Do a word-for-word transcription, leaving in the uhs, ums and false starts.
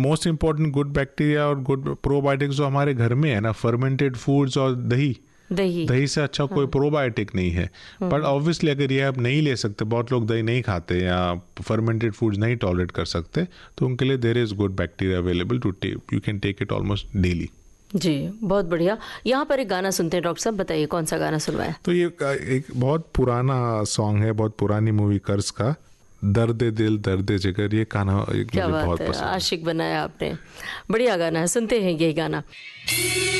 Most important good bacteria और good probiotics जो हमारे घर में है ना, फर्मेंटेड फूड्स और दही दही दही से अच्छा हाँ. कोई प्रोबायोटिक नहीं है। बट ऑब्वियसली अगर ये आप नहीं ले सकते, बहुत लोग दही नहीं खाते या फर्मेंटेड फूड्स नहीं टॉलरेट कर सकते, तो उनके लिए there is good bacteria available to take, you can take it almost daily. जी बहुत बढ़िया। यहाँ पर एक गाना सुनते हैं डॉक्टर साहब, बताइए कौन सा गाना सुनवाया? तो ये एक बहुत पुराना सॉन्ग है, बहुत पुरानी मूवी कर्ज का, दर्द दिल दर्द जिगर। ये गाना मुझे बहुत पसंद है, आशिक बनाया आपने, बढ़िया गाना है, सुनते हैं ये गाना।